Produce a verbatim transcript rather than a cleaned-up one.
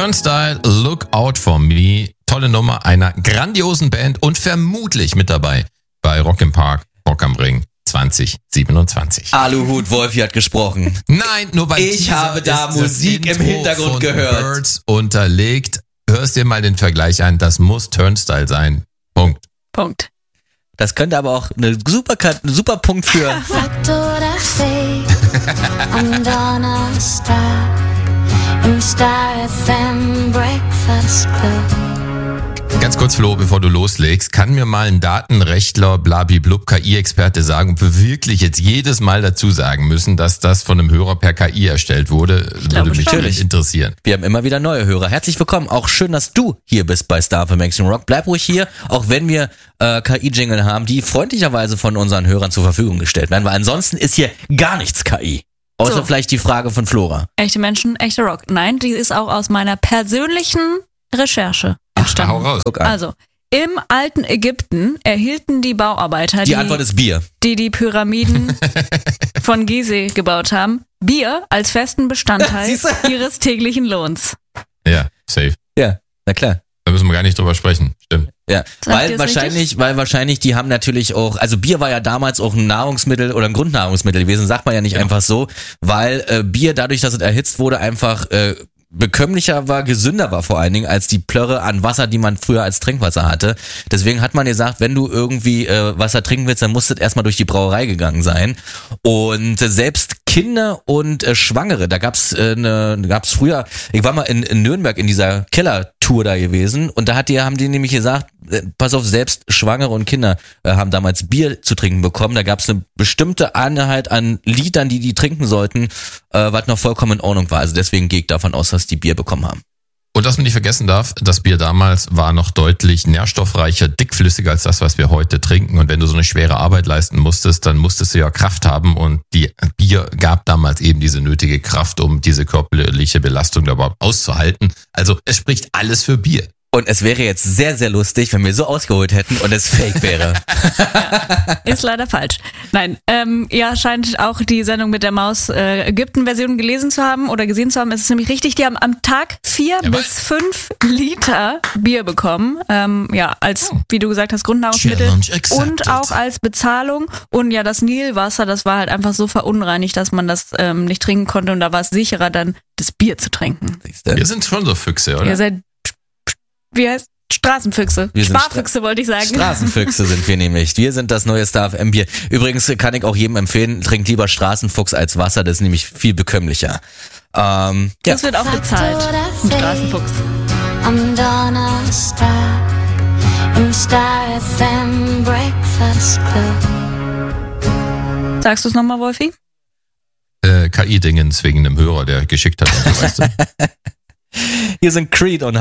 Turnstile, Look Out For Me. Tolle Nummer einer grandiosen Band und vermutlich mit dabei bei Rock im Park, Rock am Ring zwanzig siebenundzwanzig. Aluhut Wolfi hat gesprochen. Nein, nur weil ich habe da Musik im Hintergrund gehört. Birds unterlegt. Hörst dir mal den Vergleich an. Das muss Turnstile sein. Punkt. Punkt. Das könnte aber auch eine super, ein super Punkt für... Ganz kurz, Flo, bevor du loslegst, kann mir mal ein Datenrechtler, Blabiblub, K I-Experte sagen, ob wir wirklich jetzt jedes Mal dazu sagen müssen, dass das von einem Hörer per K I erstellt wurde? Ich würde mich natürlich interessieren. Wir haben immer wieder neue Hörer. Herzlich willkommen. Auch schön, dass du hier bist bei Star für Maximum Rock. Bleib ruhig hier, auch wenn wir äh, K I-Jingle haben, die freundlicherweise von unseren Hörern zur Verfügung gestellt werden, weil ansonsten ist hier gar nichts K I. Außer So. vielleicht die Frage von Flora. Echte Menschen, echter Rock. Nein, die ist auch aus meiner persönlichen Recherche entstanden. Hau raus. Guck an. Also, im alten Ägypten erhielten die Bauarbeiter, Die die Antwort ist Bier. die, die Pyramiden von Gizeh gebaut haben, Bier als festen Bestandteil Siehst du? ihres täglichen Lohns. Ja, safe. Ja, na klar. Da müssen wir gar nicht drüber sprechen. Stimmt. Ja, Sagt ihr weil das wahrscheinlich, richtig? weil wahrscheinlich die haben natürlich auch, also Bier war ja damals auch ein Nahrungsmittel oder ein Grundnahrungsmittel gewesen, sagt man ja nicht einfach so, weil äh, Bier dadurch, dass es erhitzt wurde, einfach äh, bekömmlicher war, gesünder war vor allen Dingen als die Plörre an Wasser, die man früher als Trinkwasser hatte. Deswegen hat man gesagt, wenn du irgendwie äh, Wasser trinken willst, dann musst du erstmal durch die Brauerei gegangen sein. Und äh, selbst Kinder und äh, Schwangere, da gab's äh, ne, gab's früher, ich war mal in, in Nürnberg in dieser Kellertour da gewesen und da hat die, haben die nämlich gesagt, äh, pass auf, selbst Schwangere und Kinder äh, haben damals Bier zu trinken bekommen. Da gab's eine bestimmte Einheit an Litern, die die trinken sollten, äh, was noch vollkommen in Ordnung war. Also deswegen gehe ich davon aus, dass die Bier bekommen haben. Und was man nicht vergessen darf, das Bier damals war noch deutlich nährstoffreicher, dickflüssiger als das, was wir heute trinken. Und wenn du so eine schwere Arbeit leisten musstest, dann musstest du ja Kraft haben. Und die Bier gab damals eben diese nötige Kraft, um diese körperliche Belastung da überhaupt auszuhalten. Also es spricht alles für Bier. Und es wäre jetzt sehr, sehr lustig, wenn wir so ausgeholt hätten und es fake wäre. Ist leider falsch. Nein, ähm, ja, scheint auch die Sendung mit der Maus äh, Ägypten-Version gelesen zu haben oder gesehen zu haben. Es ist nämlich richtig, die haben am Tag vier Ja, bis fünf Liter Bier bekommen. Ähm, ja, als, wie du gesagt hast, Grundnahrungsmittel Challenge accepted. und auch als Bezahlung. Und ja, das Nilwasser, das war halt einfach so verunreinigt, dass man das ähm, nicht trinken konnte. Und da war es sicherer, dann das Bier zu trinken. Wir sind schon so Füchse, oder? Ihr seid, wie heißt Straßenfüchse. Wir sind Sparfüchse wollte ich sagen. Straßenfüchse sind wir nämlich. Wir sind das neue Star F M Bier. Übrigens kann ich auch jedem empfehlen, trinkt lieber Straßenfuchs als Wasser, das ist nämlich viel bekömmlicher. Ähm, ja. Das wird auch bezahlt. Ein Straßenfuchs. I'm Donna Star im Star F M Breakfast Club. Sagst du es nochmal, Wolfi? Äh, K I-Dingens wegen einem Hörer, der geschickt hat. Weißt du? Hier sind Creed und